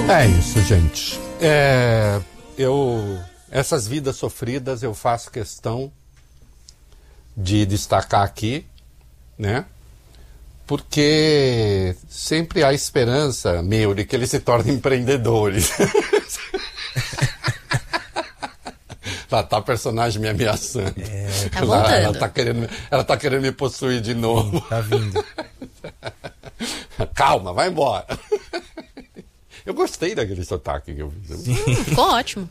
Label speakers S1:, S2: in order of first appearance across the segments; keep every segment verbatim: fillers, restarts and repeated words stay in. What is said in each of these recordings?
S1: É isso, gente. É, eu, essas vidas sofridas eu faço questão de destacar aqui, né? Porque sempre há esperança, meu, de que eles se tornem empreendedores. Lá tá a personagem me ameaçando.
S2: É, tá
S1: ela,
S2: voltando.
S1: ela, tá querendo, ela tá querendo me possuir de novo.
S2: Sim, tá vindo.
S1: Calma, vai embora. Eu gostei daquele sotaque que eu fiz.
S3: Hum, ficou ótimo.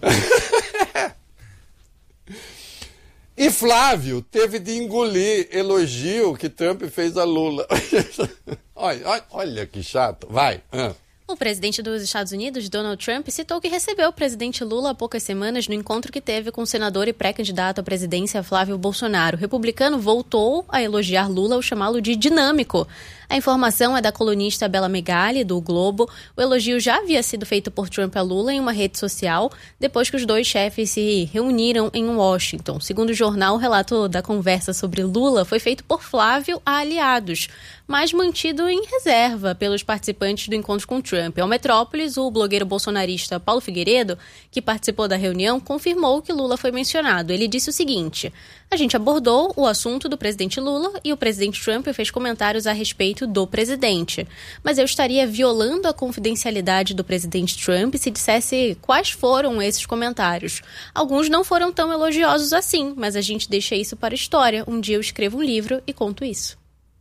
S1: E Flávio teve de engolir elogio que Trump fez a Lula. olha, olha, olha que chato. Vai. Ah.
S3: O presidente dos Estados Unidos, Donald Trump, citou que recebeu o presidente Lula há poucas semanas no encontro que teve com o senador e pré-candidato à presidência Flávio Bolsonaro. O republicano voltou a elogiar Lula ao chamá-lo de dinâmico. A informação é da colunista Bela Megali, do O Globo. O elogio já havia sido feito por Trump a Lula em uma rede social, depois que os dois chefes se reuniram em Washington. Segundo o jornal, o relato da conversa sobre Lula foi feito por Flávio a aliados, mas mantido em reserva pelos participantes do encontro com Trump. Ao Metrópolis, o blogueiro bolsonarista Paulo Figueiredo, que participou da reunião, confirmou que Lula foi mencionado. Ele disse o seguinte: a gente abordou o assunto do presidente Lula e o presidente Trump fez comentários a respeito do presidente. Mas eu estaria violando a confidencialidade do presidente Trump se dissesse quais foram esses comentários. Alguns não foram tão elogiosos assim, mas a gente deixa isso para a história. Um dia eu escrevo um livro e conto isso.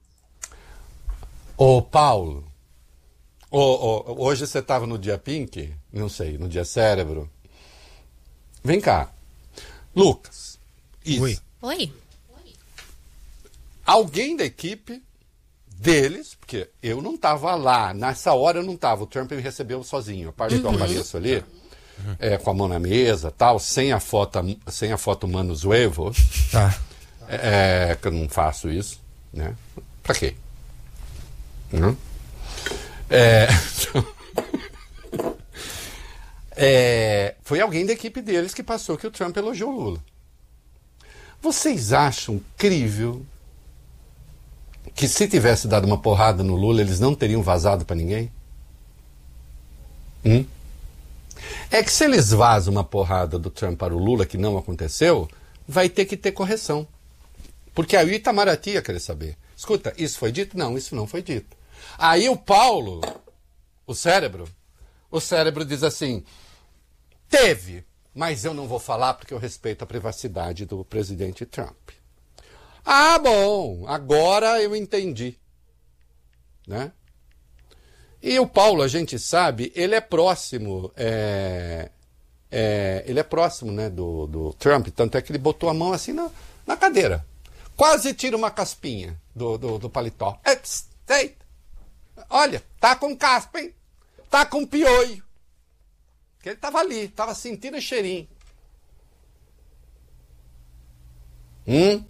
S1: Ô, Paulo, ô, ô, hoje você estava no dia Pink? Não sei, no dia Cérebro. Vem cá. Lucas. Isso.
S2: Oi.
S3: Oi.
S1: Alguém da equipe deles, porque eu não estava lá, nessa hora eu não estava, o Trump me recebeu sozinho, a parte que eu apareço ali, uhum. é, com a mão na mesa, tal, sem a foto, sem a foto Mano Zuevo,
S2: Tá.
S1: é, que eu não faço isso, né? Pra quê? Uhum. É, é, foi alguém da equipe deles que passou que o Trump elogiou o Lula. Vocês acham crível que se tivesse dado uma porrada no Lula, eles não teriam vazado para ninguém? Hum? É que se eles vazam uma porrada do Trump para o Lula, que não aconteceu, vai ter que ter correção. Porque aí o Itamaraty ia querer saber. Escuta, isso foi dito? Não, isso não foi dito. Aí o Paulo, o cérebro, o cérebro diz assim, teve, mas eu não vou falar porque eu respeito a privacidade do presidente Trump. Ah, bom, agora eu entendi, né? E o Paulo, a gente sabe, ele é próximo, é, é, ele é próximo, né, do, do Trump, tanto é que ele botou a mão assim na, na cadeira, quase tira uma caspinha do, do, do paletó. É, pss, ei, olha, tá com caspa, hein? Tá com pioio. Porque ele tava ali, tava sentindo o cheirinho. Hum?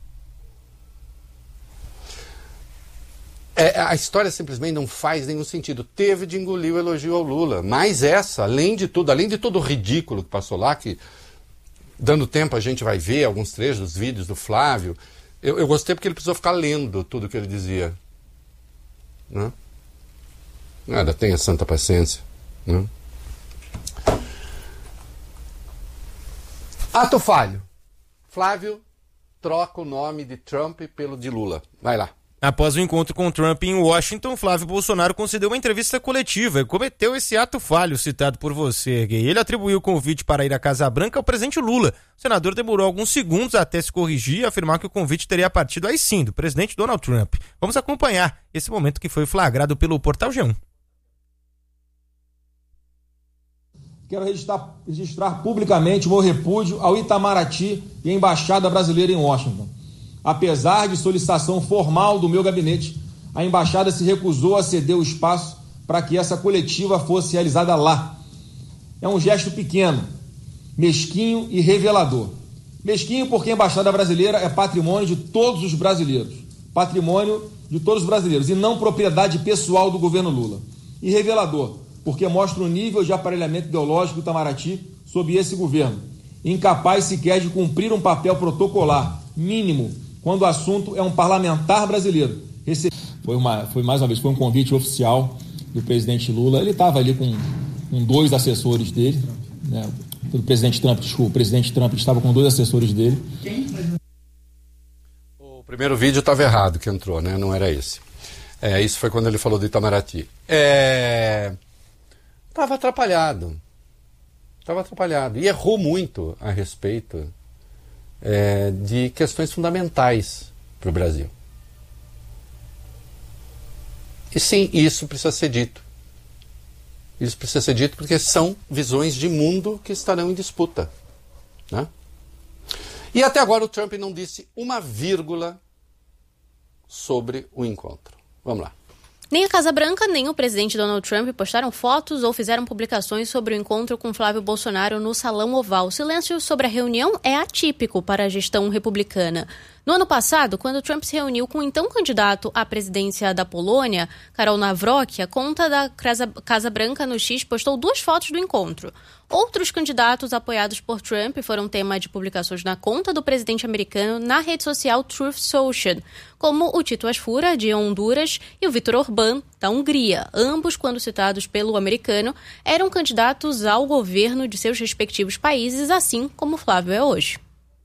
S1: É, a história simplesmente não faz nenhum sentido. Teve de engolir o elogio ao Lula. Mas essa, além de tudo, além de todo o ridículo que passou lá, que dando tempo a gente vai ver alguns trechos dos vídeos do Flávio, eu, eu gostei porque ele precisou ficar lendo tudo que ele dizia. Né? Nada, tenha santa paciência. Né? Ato falho. Flávio troca o nome de Trump pelo de Lula. Vai lá.
S2: Após o encontro com Trump em Washington, Flávio Bolsonaro concedeu uma entrevista coletiva e cometeu esse ato falho citado por você, Gay. Ele atribuiu o convite para ir à Casa Branca ao presidente Lula. O senador demorou alguns segundos até se corrigir e afirmar que o convite teria partido aí sim, do presidente Donald Trump. Vamos acompanhar esse momento que foi flagrado pelo Portal G um.
S4: Quero registrar, registrar publicamente o meu repúdio ao Itamaraty e à Embaixada Brasileira em Washington. Apesar de solicitação formal do meu gabinete, a embaixada se recusou a ceder o espaço para que essa coletiva fosse realizada lá. É um gesto pequeno, mesquinho e revelador. Mesquinho porque a embaixada brasileira é patrimônio de todos os brasileiros, patrimônio de todos os brasileiros e não propriedade pessoal do governo Lula. E revelador porque mostra o nível de aparelhamento ideológico do Itamaraty sob esse governo, incapaz sequer de cumprir um papel protocolar mínimo quando o assunto é um parlamentar brasileiro. Rece... Foi, uma, foi mais uma vez, foi um convite oficial do presidente Lula. Ele estava ali com com dois assessores dele, né? O presidente Trump, desculpa, o presidente Trump estava com dois assessores dele.
S1: O primeiro vídeo estava errado que entrou, né? Não era esse. É, isso foi quando ele falou do Itamaraty. É... Estava atrapalhado. Estava atrapalhado. E errou muito a respeito é, de questões fundamentais para o Brasil. E sim, isso precisa ser dito. Isso precisa ser dito porque são visões de mundo que estarão em disputa, né? E até agora o Trump não disse uma vírgula sobre o encontro. Vamos lá.
S3: Nem a Casa Branca, nem o presidente Donald Trump postaram fotos ou fizeram publicações sobre o encontro com Flávio Bolsonaro no Salão Oval. O silêncio sobre a reunião é atípico para a gestão republicana. No ano passado, quando Trump se reuniu com o então candidato à presidência da Polônia, Karol Nawrocki, a conta da Casa Branca no X postou duas fotos do encontro. Outros candidatos apoiados por Trump foram tema de publicações na conta do presidente americano na rede social Truth Social, como o Tito Asfura, de Honduras, e o Viktor Orbán, da Hungria. Ambos, quando citados pelo americano, eram candidatos ao governo de seus respectivos países, assim como Flávio é hoje.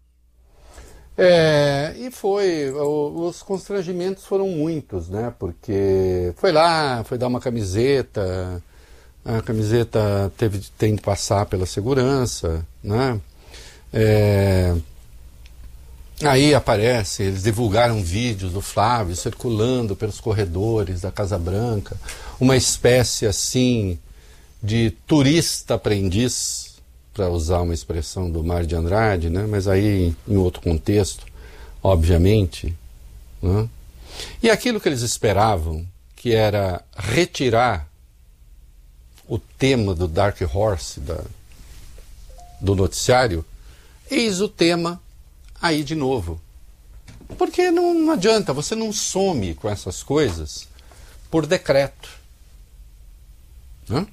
S1: É, e foi, o, os constrangimentos foram muitos, né? Porque foi lá, foi dar uma camiseta, a camiseta teve, tem que passar pela segurança, né? É, aí aparece, eles divulgaram vídeos do Flávio circulando pelos corredores da Casa Branca, uma espécie assim de turista aprendiz, para usar uma expressão do Mário de Andrade, né? Mas aí em outro contexto, obviamente. Né? E aquilo que eles esperavam, que era retirar o tema do Dark Horse da, do noticiário, eis o tema aí de novo. Porque não, não adianta, você não some com essas coisas por decreto. Né?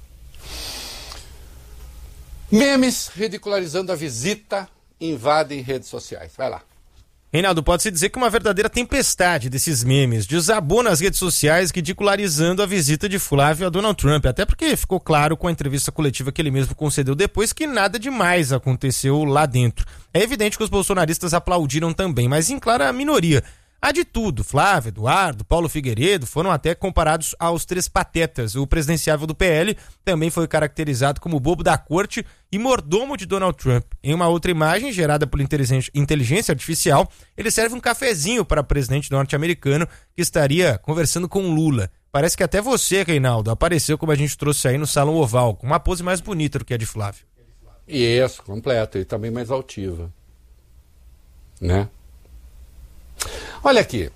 S1: Memes ridicularizando a visita invadem redes sociais. Vai lá.
S2: Reinaldo, pode-se dizer que uma verdadeira tempestade desses memes desabou nas redes sociais, ridicularizando a visita de Flávio a Donald Trump, até porque ficou claro com a entrevista coletiva que ele mesmo concedeu depois que nada demais aconteceu lá dentro. É evidente que os bolsonaristas aplaudiram também, mas em clara minoria. Há de tudo. Flávio, Eduardo, Paulo Figueiredo foram até comparados aos três patetas. O presidenciável do P L também foi caracterizado como bobo da corte e mordomo de Donald Trump. Em uma outra imagem, gerada por inteligência artificial, ele serve um cafezinho para o presidente norte-americano que estaria conversando com Lula. Parece que até você, Reinaldo, apareceu como a gente trouxe aí no Salão Oval, com uma pose mais bonita do que a de Flávio.
S1: Isso, completo. E também mais altiva. Né? Olha aqui,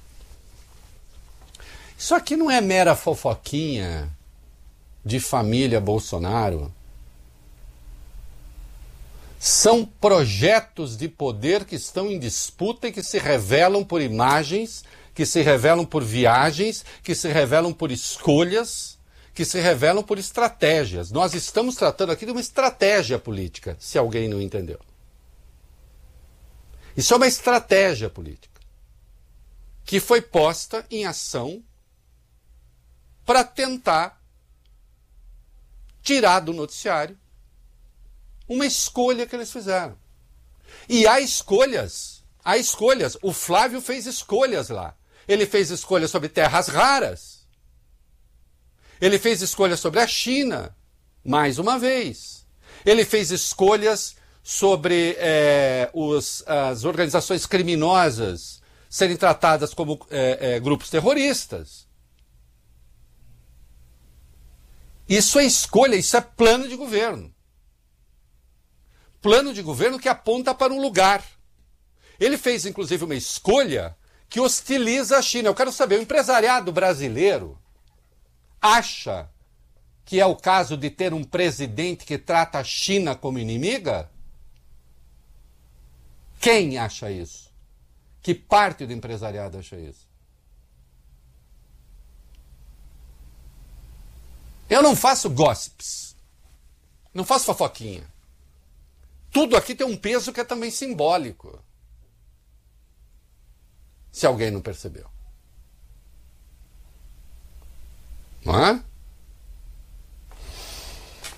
S1: isso aqui não é mera fofoquinha de família Bolsonaro. São projetos de poder que estão em disputa e que se revelam por imagens, que se revelam por viagens, que se revelam por escolhas, que se revelam por estratégias. Nós estamos tratando aqui de uma estratégia política, se alguém não entendeu. Isso é uma estratégia política que foi posta em ação para tentar tirar do noticiário uma escolha que eles fizeram. E há escolhas, há escolhas. O Flávio fez escolhas lá. Ele fez escolhas sobre terras raras. Ele fez escolhas sobre a China, mais uma vez. Ele fez escolhas sobre é, os, as organizações criminosas serem tratadas como é, é, grupos terroristas. Isso é escolha, isso é plano de governo. Plano de governo que aponta para um lugar. Ele fez, inclusive, uma escolha que hostiliza a China. Eu quero saber, o empresariado brasileiro acha que é o caso de ter um presidente que trata a China como inimiga? Quem acha isso? Que parte do empresariado acha isso? Eu não faço gossips. Não faço fofoquinha. Tudo aqui tem um peso que é também simbólico. Se alguém não percebeu. Não é?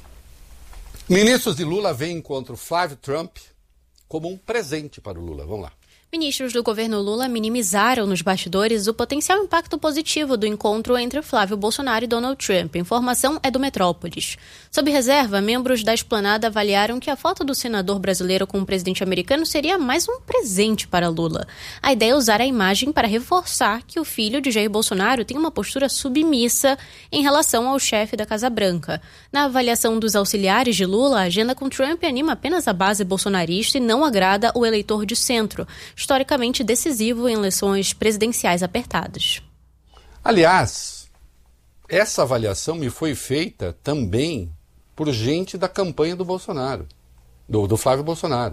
S1: Ministros de Lula veem contra o Flávio Trump como um presente para o Lula. Vamos lá.
S3: Ministros do governo Lula minimizaram nos bastidores o potencial impacto positivo do encontro entre Flávio Bolsonaro e Donald Trump. A informação é do Metrópolis. Sob reserva, membros da esplanada avaliaram que a foto do senador brasileiro com o presidente americano seria mais um presente para Lula. A ideia é usar a imagem para reforçar que o filho de Jair Bolsonaro tem uma postura submissa em relação ao chefe da Casa Branca. Na avaliação dos auxiliares de Lula, a agenda com Trump anima apenas a base bolsonarista e não agrada o eleitor de centro, historicamente decisivo em eleições presidenciais apertadas.
S1: Aliás, essa avaliação me foi feita também por gente da campanha do Bolsonaro, do, do Flávio Bolsonaro.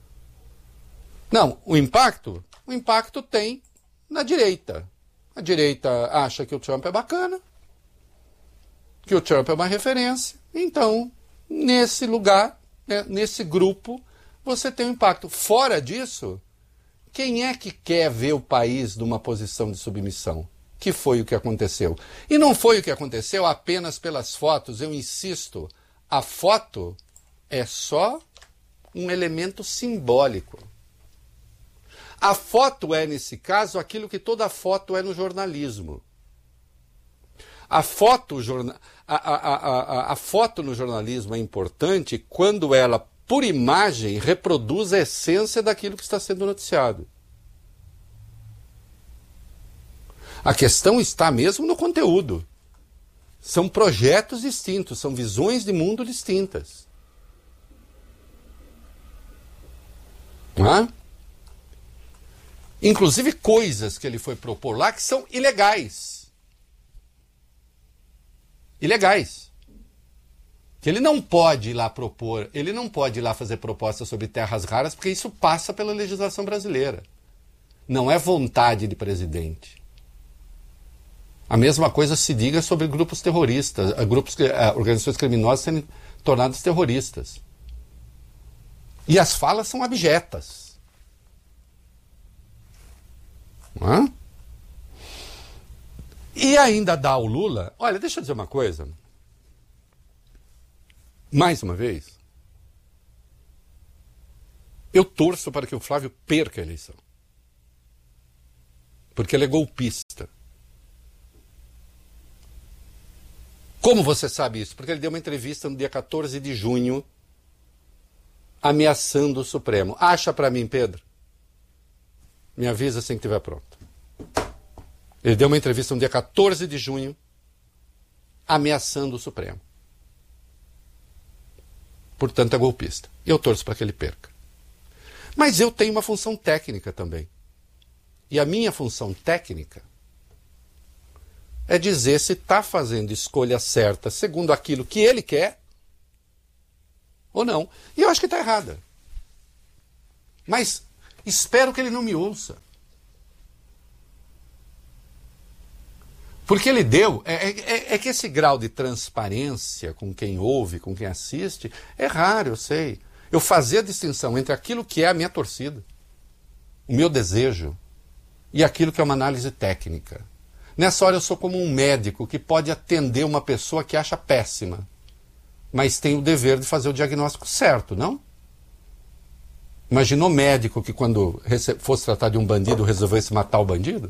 S1: Não, o impacto, o impacto tem na direita. A direita acha que o Trump é bacana, que o Trump é uma referência, então, nesse lugar, né, nesse grupo, você tem um impacto. Fora disso, quem é que quer ver o país numa posição de submissão? Que foi o que aconteceu. E não foi o que aconteceu apenas pelas fotos, eu insisto, a foto é só um elemento simbólico. A foto é, nesse caso, aquilo que toda foto é no jornalismo. A foto, a, a, a, a foto no jornalismo é importante quando ela, por imagem, reproduz a essência daquilo que está sendo noticiado. A questão está mesmo no conteúdo. São projetos distintos, são visões de mundo distintas. Não é? Inclusive coisas que ele foi propor lá que são ilegais. Ilegais. Que ele não pode ir lá propor, ele não pode ir lá fazer propostas sobre terras raras, porque isso passa pela legislação brasileira. Não é vontade de presidente. A mesma coisa se diga sobre grupos terroristas, grupos, organizações criminosas sendo tornadas terroristas. E as falas são abjetas. Não é? E ainda dá ao Lula... Olha, deixa eu dizer uma coisa. Mais uma vez, eu torço para que o Flávio perca a eleição. Porque ele é golpista. Como você sabe isso? Porque ele deu uma entrevista no dia quatorze de junho ameaçando o Supremo. Acha para mim, Pedro? Me avisa assim que estiver pronto. Ele deu uma entrevista no dia quatorze de junho ameaçando o Supremo. Portanto, é golpista. Eu torço para que ele perca. Mas eu tenho uma função técnica também. E a minha função técnica é dizer se está fazendo escolha certa segundo aquilo que ele quer ou não. E eu acho que está errada. Mas espero que ele não me ouça. Porque ele deu... É, é, é que esse grau de transparência com quem ouve, com quem assiste, é raro, eu sei. Eu fazia a distinção entre aquilo que é a minha torcida, o meu desejo, e aquilo que é uma análise técnica. Nessa hora eu sou como um médico que pode atender uma pessoa que acha péssima, mas tem o dever de fazer o diagnóstico certo, não? Imaginou médico que quando fosse tratar de um bandido resolvesse matar o bandido?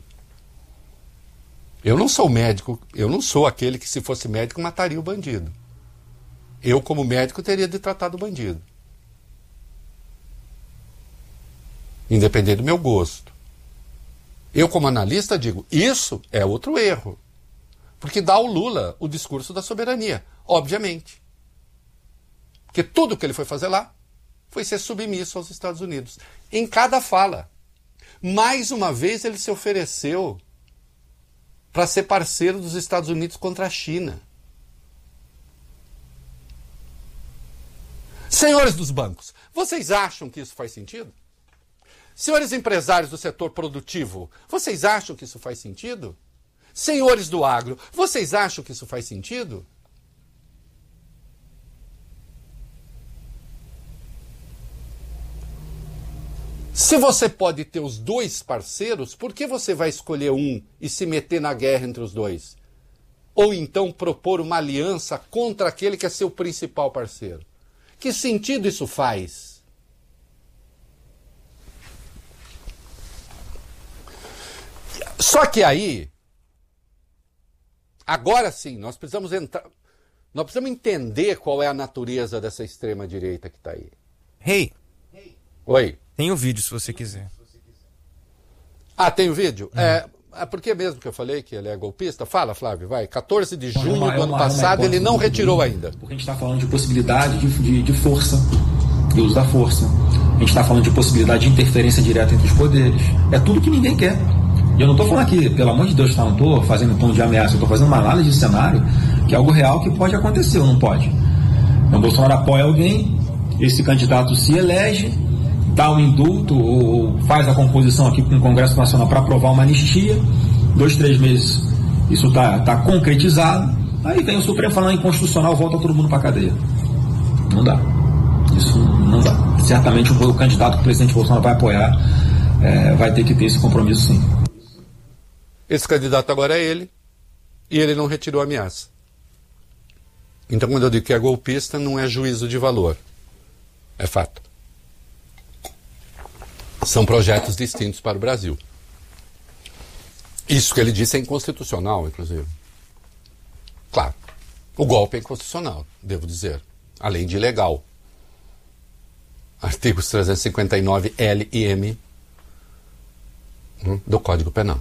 S1: Eu não sou médico, eu não sou aquele que se fosse médico mataria o bandido. Eu como médico teria de tratar do bandido. Independente do meu gosto. Eu, como analista, digo, isso é outro erro. Porque dá ao Lula o discurso da soberania, obviamente. Porque tudo que ele foi fazer lá foi ser submisso aos Estados Unidos. Em cada fala. Mais uma vez ele se ofereceu para ser parceiro dos Estados Unidos contra a China. Senhores dos bancos, vocês acham que isso faz sentido? Senhores empresários do setor produtivo, vocês acham que isso faz sentido? Senhores do agro, vocês acham que isso faz sentido? Se você pode ter os dois parceiros, por que você vai escolher um e se meter na guerra entre os dois? Ou então propor uma aliança contra aquele que é seu principal parceiro? Que sentido isso faz? Só que aí, agora sim, nós precisamos entrar, nós precisamos entender qual é a natureza dessa extrema-direita que está aí.
S2: Hey.
S1: Oi.
S2: Tem o vídeo se você quiser.
S1: Ah, tem o vídeo? Uhum. É, é porque mesmo que eu falei que ele é golpista? Fala, Flávio, vai. quatorze de junho do ano passado, ele não retirou ainda.
S5: Porque a gente está falando de possibilidade de, de, de força, de uso da força. A gente está falando de possibilidade de interferência direta entre os poderes. É tudo que ninguém quer. E eu não estou falando aqui, pelo amor de Deus, tá? Não estou fazendo tom de ameaça, eu estou fazendo uma análise de cenário que é algo real que pode acontecer ou não pode. Então, o Bolsonaro apoia alguém, esse candidato se elege, dá um indulto ou faz a composição aqui com o Congresso Nacional para aprovar uma anistia, dois, três meses isso está tá concretizado, aí vem o Supremo falando inconstitucional, volta todo mundo para a cadeia. Não dá. Isso não dá. Certamente o, o candidato que o presidente Bolsonaro vai apoiar é, vai ter que ter esse compromisso, sim.
S1: Esse candidato agora é ele, e ele não retirou a ameaça. Então, quando eu digo que é golpista, não é juízo de valor. É fato. São projetos distintos para o Brasil. Isso que ele disse é inconstitucional, inclusive. Claro, o golpe é inconstitucional, devo dizer, além de ilegal. Artigos trezentos e cinquenta e nove L e M hum, do Código Penal.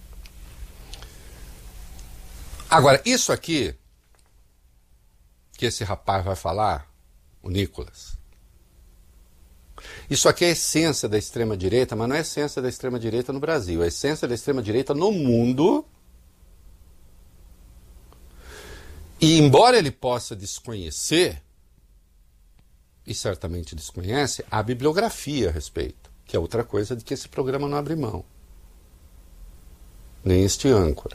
S1: Agora, isso aqui que esse rapaz vai falar, o Nicolas, isso aqui é a essência da extrema-direita, mas não é a essência da extrema-direita no Brasil, é a essência da extrema-direita no mundo. E embora ele possa desconhecer, e certamente desconhece, a bibliografia a respeito, que é outra coisa de que esse programa não abre mão. Nem este âncora.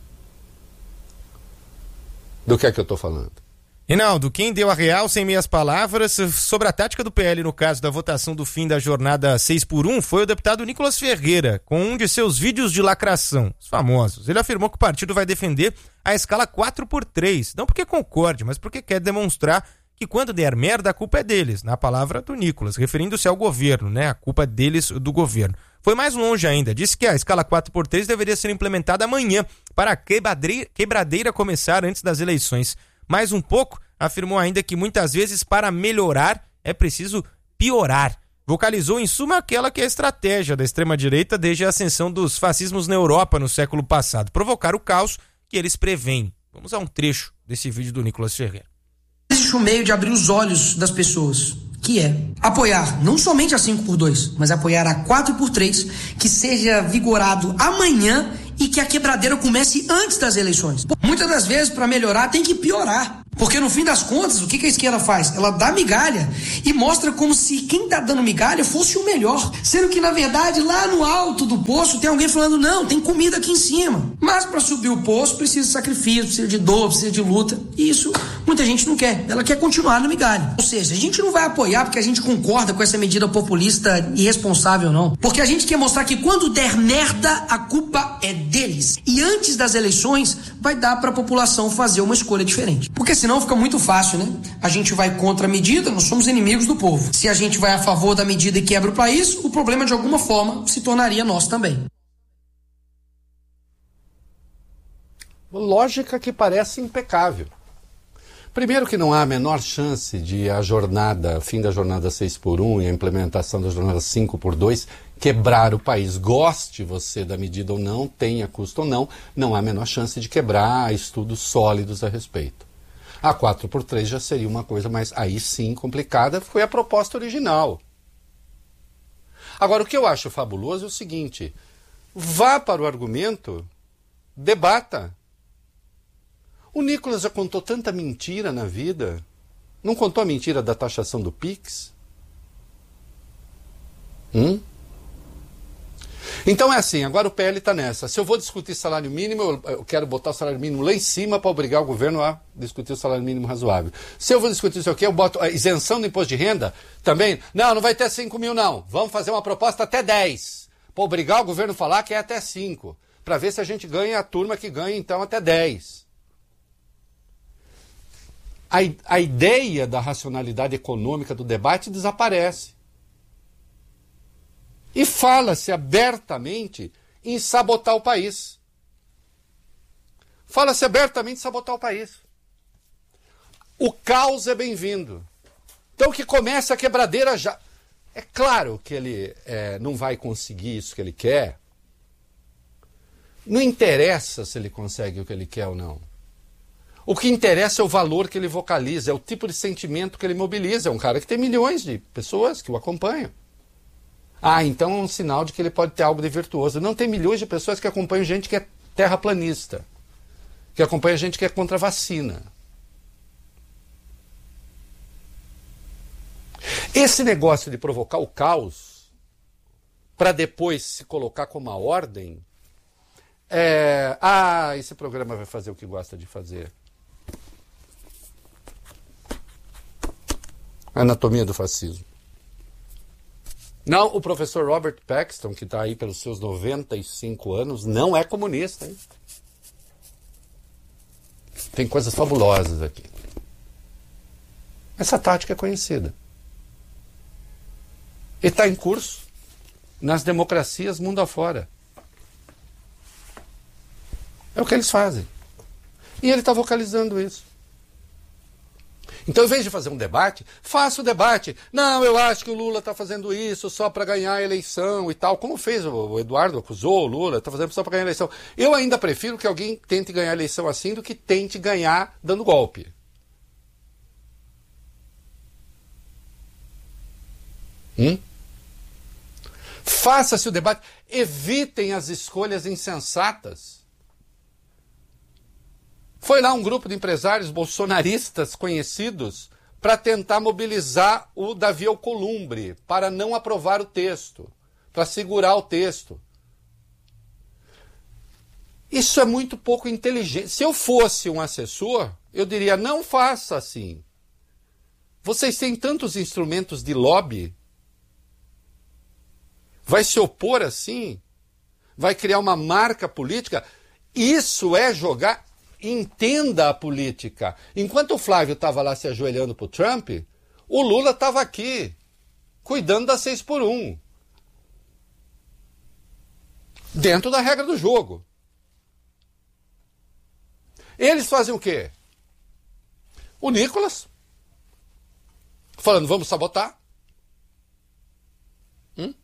S1: Do que é que eu estou falando?
S2: Reinaldo, quem deu a real sem meias palavras sobre a tática do P L no caso da votação do fim da jornada seis por um foi o deputado Nicolas Ferreira, com um de seus vídeos de lacração, os famosos. Ele afirmou que o partido vai defender a escala quatro por três, não porque concorde, mas porque quer demonstrar que quando der merda a culpa é deles, na palavra do Nicolas, referindo-se ao governo, né? A culpa é deles do governo. Foi mais longe ainda, disse que a escala quatro por três deveria ser implementada amanhã para a quebradeira, quebradeira começar antes das eleições. Mais um pouco, afirmou ainda que muitas vezes para melhorar é preciso piorar. Vocalizou em suma aquela que é a estratégia da extrema-direita desde a ascensão dos fascismos na Europa no século passado, provocar o caos que eles preveem. Vamos a um trecho desse vídeo do Nicolas Ferreira.
S6: Existe um meio de abrir os olhos das pessoas, que é apoiar não somente a cinco por dois, mas apoiar a quatro por três, que seja vigorado amanhã e que a quebradeira comece antes das eleições. Muitas das vezes, para melhorar, tem que piorar. Porque no fim das contas, o que a esquerda faz? Ela dá migalha e mostra como se quem tá dando migalha fosse o melhor. Sendo que, na verdade, lá no alto do poço tem alguém falando, não, tem comida aqui em cima. Mas para subir o poço precisa de sacrifício, precisa de dor, precisa de luta. E isso muita gente não quer. Ela quer continuar na migalha. Ou seja, a gente não vai apoiar porque a gente concorda com essa medida populista irresponsável, não. Porque a gente quer mostrar que quando der merda, a culpa é deles. E antes das eleições, vai dar para a população fazer uma escolha diferente. Porque senão fica muito fácil, né? A gente vai contra a medida, nós somos inimigos do povo. Se a gente vai a favor da medida e quebra o país, o problema de alguma forma se tornaria nosso também.
S1: Lógica que parece impecável. Primeiro que não há a menor chance de a jornada, fim da jornada seis por um e a implementação da jornada cinco por dois quebrar o país. Goste você da medida ou não, tenha custo ou não, não há a menor chance de quebrar, há estudos sólidos a respeito. A quatro por três já seria uma coisa mais, aí sim, complicada, foi a proposta original. Agora, o que eu acho fabuloso é o seguinte, vá para o argumento, debata. O Nicolas já contou tanta mentira na vida, não contou a mentira da taxação do Pix? Hum? Então é assim, agora o P L está nessa. Se eu vou discutir salário mínimo, eu, eu quero botar o salário mínimo lá em cima para obrigar o governo a discutir o salário mínimo razoável. Se eu vou discutir isso aqui, eu boto a isenção do imposto de renda também. Não, não vai ter cinco mil não. Vamos fazer uma proposta até dez. Para obrigar o governo a falar que é até cinco. Para ver se a gente ganha a turma que ganha então até dez. a, a ideia da racionalidade econômica do debate desaparece. E fala-se abertamente em sabotar o país. Fala-se abertamente em sabotar o país. O caos é bem-vindo. Então que comece a quebradeira já. É claro que ele é, não vai conseguir isso que ele quer. Não interessa se ele consegue o que ele quer ou não. O que interessa é o valor que ele vocaliza, é o tipo de sentimento que ele mobiliza. É um cara que tem milhões de pessoas que o acompanham. Ah, então é um sinal de que ele pode ter algo de virtuoso. Não, tem milhões de pessoas que acompanham gente que é terraplanista, que acompanha gente que é contra a vacina. Esse negócio de provocar o caos para depois se colocar como uma ordem, é... ah, esse programa vai fazer o que gosta de fazer. Anatomia do fascismo. Não, o professor Robert Paxton, que está aí pelos seus noventa e cinco anos, não é comunista, hein? Tem coisas fabulosas aqui. Essa tática é conhecida. E está em curso nas democracias mundo afora. É o que eles fazem. E ele está vocalizando isso. Então, em vez de fazer um debate, faça o debate. Não, eu acho que o Lula está fazendo isso só para ganhar a eleição e tal. Como fez, o Eduardo acusou o Lula, está fazendo só para ganhar a eleição. Eu ainda prefiro que alguém tente ganhar a eleição assim do que tente ganhar dando golpe. Hum? Faça-se o debate. Evitem as escolhas insensatas. Foi lá um grupo de empresários bolsonaristas conhecidos para tentar mobilizar o Davi Alcolumbre para não aprovar o texto, para segurar o texto. Isso é muito pouco inteligente. Se eu fosse um assessor, eu diria, não faça assim. Vocês têm tantos instrumentos de lobby. Vai se opor assim? Vai criar uma marca política? Isso é jogar... Entenda a política. Enquanto o Flávio estava lá se ajoelhando para o Trump, o Lula estava aqui, cuidando da seis por um. Dentro da regra do jogo. Eles fazem o quê? O Nicolas, falando, vamos sabotar. Hum?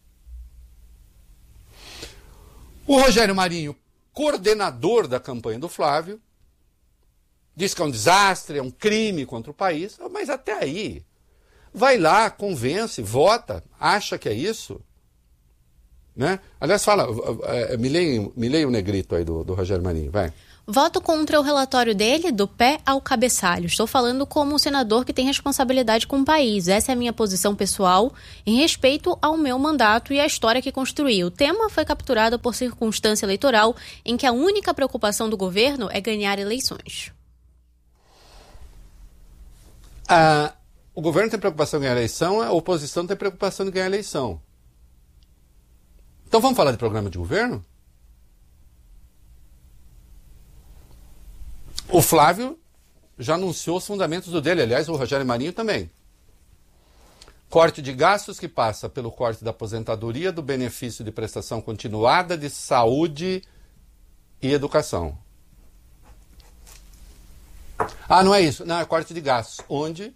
S1: O Rogério Marinho, coordenador da campanha do Flávio, diz que é um desastre, é um crime contra o país, mas até aí, vai lá, convence, vota, acha que é isso. Né? Aliás, fala, me leia, me leia o negrito aí do, do Rogério Marinho, vai.
S3: Voto contra o relatório dele, do pé ao cabeçalho. Estou falando como um senador que tem responsabilidade com o país. Essa é a minha posição pessoal em respeito ao meu mandato e à história que construí. O tema foi capturado por circunstância eleitoral em que a única preocupação do governo é ganhar eleições.
S1: Ah, o governo tem preocupação em ganhar a eleição, a oposição tem preocupação em ganhar a eleição. Então vamos falar de programa de governo? O Flávio já anunciou os fundamentos do dele, aliás, o Rogério Marinho também. Corte de gastos que passa pelo corte da aposentadoria, do benefício de prestação continuada, de saúde e educação. Ah, não é isso. Não, é corte de gastos. Onde?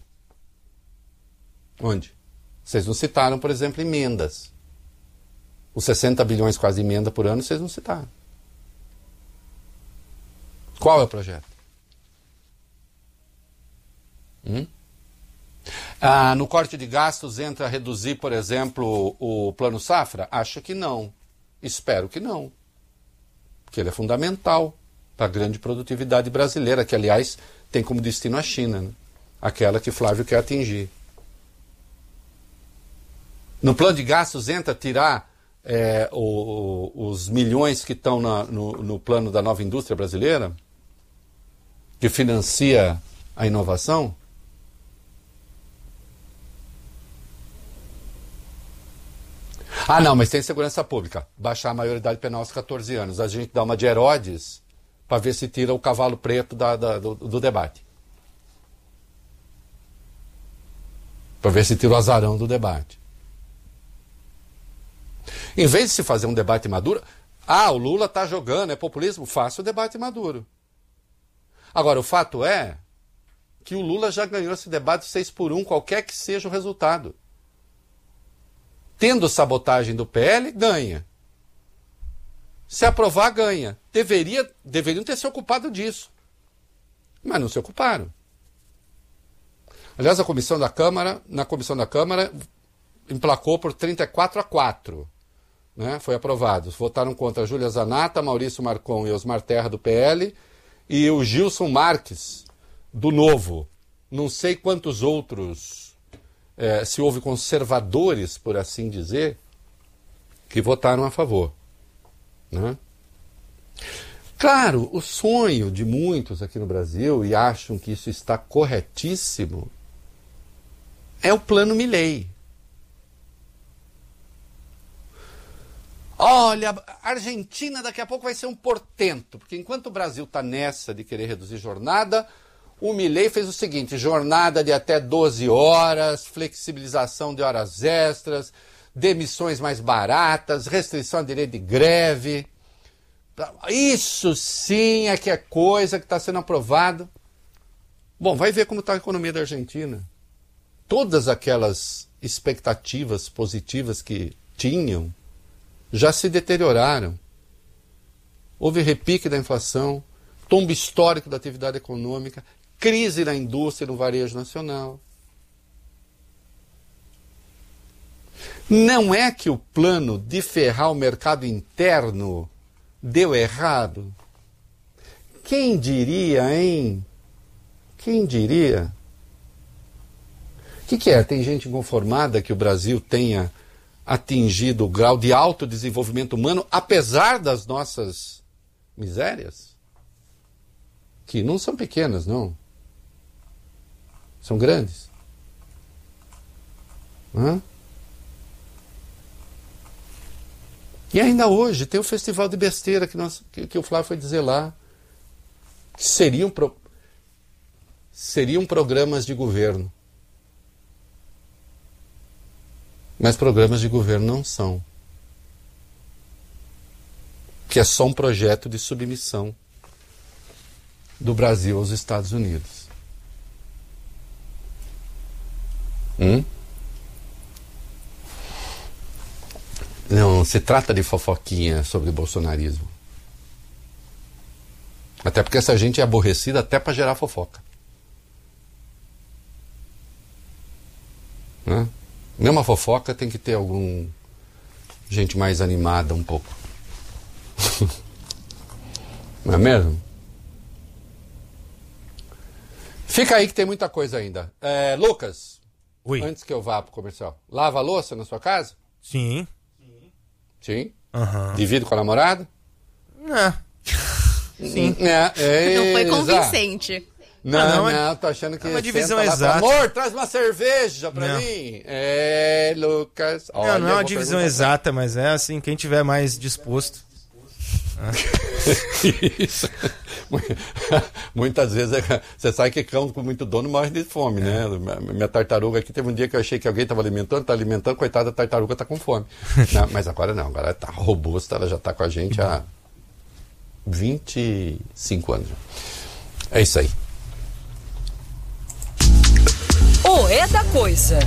S1: Onde? Vocês não citaram, por exemplo, emendas. Os sessenta bilhões quase de emenda por ano, vocês não citaram. Qual é o projeto? Hum? Ah, no corte de gastos entra a reduzir, por exemplo, o plano safra? Acho que não. Espero que não. Porque ele é fundamental para a grande produtividade brasileira, que, aliás, tem como destino a China, né? Aquela que Flávio quer atingir. No plano de gastos entra tirar é, o, o, os milhões que estão na, no, no plano da nova indústria brasileira, que financia a inovação? Ah, não, mas tem segurança pública. Baixar a maioridade penal aos catorze anos. A gente dá uma de Herodes para ver se tira o cavalo preto da, da, do, do debate. para ver se tira o azarão do debate. Em vez de se fazer um debate maduro, ah, o Lula está jogando, é populismo, faça o debate maduro. Agora, o fato é que o Lula já ganhou esse debate seis por um, qualquer que seja o resultado. Tendo sabotagem do P L, ganha. Se aprovar, ganha. Deveria, deveriam ter se ocupado disso. Mas não se ocuparam. Aliás, a comissão da Câmara, na comissão da Câmara, emplacou por trinta e quatro a quatro. Né? Foi aprovado. Votaram contra a Júlia Zanata, Maurício Marcon e Osmar Terra, do P L, e o Gilson Marques, do Novo. Não sei quantos outros, é, se houve conservadores, por assim dizer, que votaram a favor. Né? Claro, o sonho de muitos aqui no Brasil, e acham que isso está corretíssimo, é o plano Milei. Olha, a Argentina daqui a pouco vai ser um portento, porque enquanto o Brasil está nessa de querer reduzir jornada, o Milei fez o seguinte: jornada de até doze horas, flexibilização de horas extras, demissões mais baratas, restrição ao direito de greve. Isso sim é que é coisa que está sendo aprovado. Bom, vai ver como está a economia da Argentina. Todas aquelas expectativas positivas que tinham já se deterioraram. Houve repique da inflação, tombo histórico da atividade econômica, crise na indústria e no varejo nacional. Não é que o plano de ferrar o mercado interno deu errado? Quem diria, hein? Quem diria? O que, que é? Tem gente inconformada que o Brasil tenha atingido o grau de alto desenvolvimento humano, apesar das nossas misérias? Que não são pequenas, não. São grandes. Hã? E ainda hoje tem o festival de besteira que, nós, que, que o Flávio foi dizer lá, que seriam, pro, seriam programas de governo. Mas programas de governo não são. Que é só um projeto de submissão do Brasil aos Estados Unidos. Hum? Não se trata de fofoquinha sobre bolsonarismo. Até porque essa gente é aborrecida até para gerar fofoca. Né? Mesmo a fofoca tem que ter algum gente mais animada um pouco. Não é mesmo? Fica aí que tem muita coisa ainda. É, Lucas,
S2: Oi.
S1: Antes que eu vá pro comercial, lava a louça na sua casa?
S2: Sim.
S1: Sim?
S2: Uhum.
S1: Divide com a namorada?
S2: É. Sim.
S1: É, é,
S3: Não foi
S1: exato.
S3: convincente.
S1: Não,
S2: Ah,
S1: não,
S2: não, é-
S1: não, tô achando que...
S2: é uma divisão
S1: senta lá e fala,
S2: exata.
S1: amor, traz uma cerveja pra
S2: Não.
S1: mim. É, Lucas.
S2: Não,
S1: olha,
S2: não é
S1: eu
S2: uma
S1: vou
S2: divisão
S1: perguntar-
S2: exata, mas é assim, quem tiver mais disposto.
S1: Isso. Muitas vezes é- você sabe que cão com muito dono morre de fome, né? Minha tartaruga aqui teve um dia que eu achei que alguém estava alimentando, tá alimentando, coitada da tartaruga tá com fome. Não, mas agora não, agora tá robusta, ela já tá com a gente há vinte e cinco anos. É isso aí.
S7: O É da Coisa.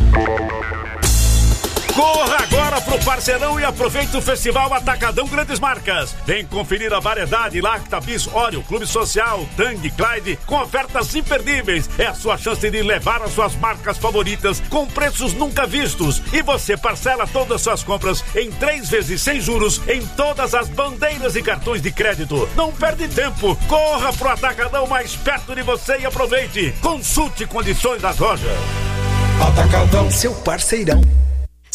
S8: Corra agora pro Parceirão e aproveite o Festival Atacadão Grandes Marcas. Vem conferir a variedade Lacta, Bis, Oreo, Clube Social, Tang, Clyde, com ofertas imperdíveis. É a sua chance de levar as suas marcas favoritas com preços nunca vistos. E você parcela todas as suas compras em três vezes sem juros em todas as bandeiras e cartões de crédito. Não perde tempo. Corra pro Atacadão mais perto de você e aproveite. Consulte condições das lojas.
S9: Atacadão, seu parceirão.